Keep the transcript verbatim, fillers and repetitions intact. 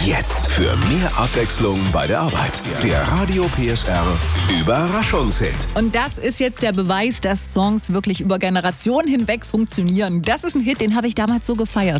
Jetzt für mehr Abwechslung bei der Arbeit. Der Radio P S R Überraschungshit. Und das ist jetzt der Beweis, dass Songs wirklich über Generationen hinweg funktionieren. Das ist ein Hit, den habe ich damals so gefeiert.